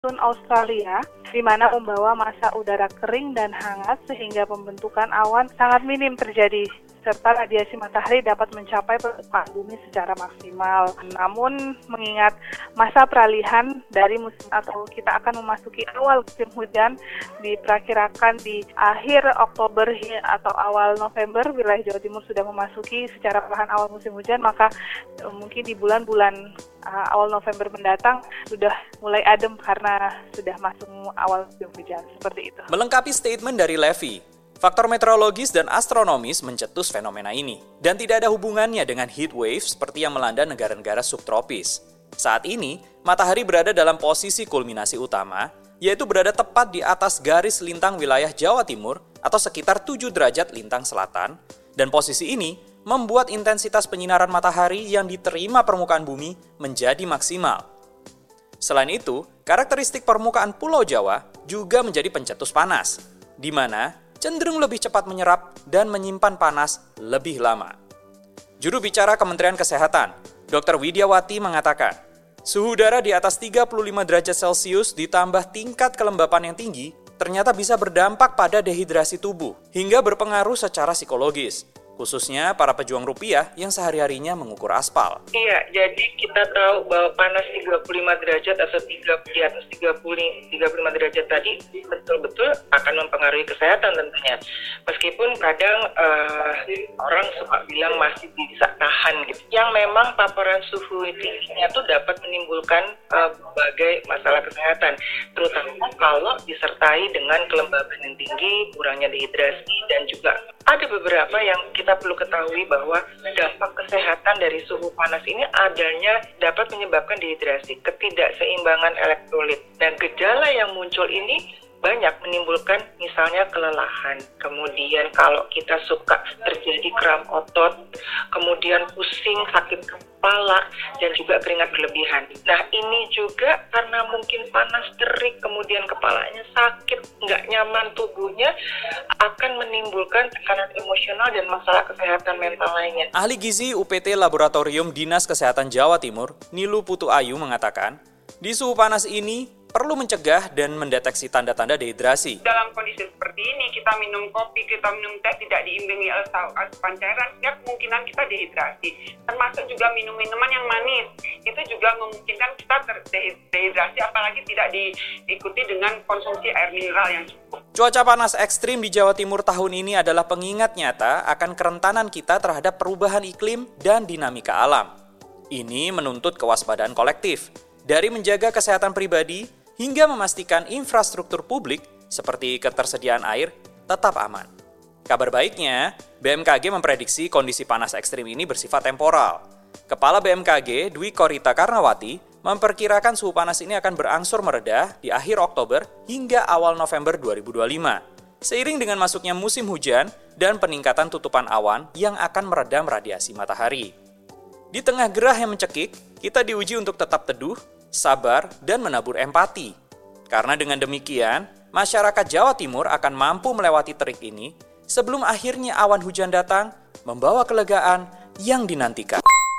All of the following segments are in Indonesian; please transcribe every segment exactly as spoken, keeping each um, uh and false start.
monsun Australia, di mana membawa massa udara kering dan hangat sehingga pembentukan awan sangat minim terjadi, serta radiasi matahari dapat mencapai permukaan bumi secara maksimal. Namun, mengingat masa peralihan dari musim atau kita akan memasuki awal musim hujan, diperkirakan di akhir Oktober atau awal November, wilayah Jawa Timur sudah memasuki secara perlahan awal musim hujan, maka uh, mungkin di bulan-bulan uh, awal November mendatang sudah mulai adem karena sudah masuk awal musim hujan, seperti itu. Melengkapi statement dari Levy, faktor meteorologis dan astronomis mencetus fenomena ini, dan tidak ada hubungannya dengan heat wave seperti yang melanda negara-negara subtropis. Saat ini, matahari berada dalam posisi kulminasi utama, yaitu berada tepat di atas garis lintang wilayah Jawa Timur atau sekitar tujuh derajat lintang selatan, dan posisi ini membuat intensitas penyinaran matahari yang diterima permukaan bumi menjadi maksimal. Selain itu, karakteristik permukaan Pulau Jawa juga menjadi pencetus panas, di mana cenderung lebih cepat menyerap dan menyimpan panas lebih lama. Juru bicara Kementerian Kesehatan, dokter Widiawati mengatakan, suhu udara di atas tiga puluh lima derajat Celcius ditambah tingkat kelembapan yang tinggi ternyata bisa berdampak pada dehidrasi tubuh hingga berpengaruh secara psikologis, khususnya para pejuang rupiah yang sehari-harinya mengukur aspal. Iya, jadi kita tahu bahwa panas tiga puluh lima derajat atau tiga, di atas tiga puluh lima derajat tadi betul-betul akan mempengaruhi kesehatan tentunya. Meskipun kadang uh, orang suka bilang masih bisa tahan gitu. Yang memang paparan suhu tingginya itu dapat menimbulkan uh, berbagai masalah kesehatan, terutama kalau disertai dengan kelembaban yang tinggi, kurangnya dehidrasi, dan juga ada beberapa yang kita perlu ketahui bahwa dampak kesehatan dari suhu panas ini adanya dapat menyebabkan dehidrasi, ketidakseimbangan elektrolit. Dan gejala yang muncul ini banyak menimbulkan misalnya kelelahan, kemudian kalau kita suka terjadi kram otot, kemudian pusing, sakit kepala, dan juga keringat berlebihan. Nah ini juga karena mungkin panas terik, kemudian kepalanya sakit, nggak nyaman tubuhnya, akan menimbulkan tekanan emosional dan masalah kesehatan mental lainnya. Ahli gizi U P T Laboratorium Dinas Kesehatan Jawa Timur, Nilu Putu Ayu mengatakan, di suhu panas ini perlu mencegah dan mendeteksi tanda-tanda dehidrasi. Dalam kondisi seperti ini, kita minum kopi, kita minum teh tidak diimbangi asupan cairan, setiap kemungkinan kita dehidrasi. Termasuk juga minum minuman yang manis, itu juga memungkinkan kita terdehidrasi, apalagi tidak diikuti dengan konsumsi air mineral yang cukup. Cuaca panas ekstrim di Jawa Timur tahun ini adalah pengingat nyata akan kerentanan kita terhadap perubahan iklim dan dinamika alam. Ini menuntut kewaspadaan kolektif, dari menjaga kesehatan pribadi hingga memastikan infrastruktur publik seperti ketersediaan air tetap aman. Kabar baiknya, B M K G memprediksi kondisi panas ekstrim ini bersifat temporal. Kepala B M K G, Dwi Korita Karnawati, memperkirakan suhu panas ini akan berangsur mereda di akhir Oktober hingga awal November dua ribu dua puluh lima, seiring dengan masuknya musim hujan dan peningkatan tutupan awan yang akan meredam radiasi matahari. Di tengah gerah yang mencekik, kita diuji untuk tetap teduh, sabar, dan menabur empati. Karena dengan demikian, masyarakat Jawa Timur akan mampu melewati terik ini sebelum akhirnya awan hujan datang membawa kelegaan yang dinantikan.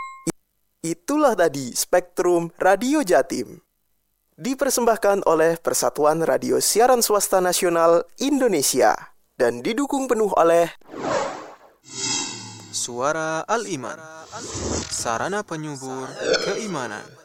Itulah tadi Spektrum Radio Jatim. Dipersembahkan oleh Persatuan Radio Siaran Swasta Nasional Indonesia dan didukung penuh oleh Suara Al-Iman, sarana penyubur keimanan.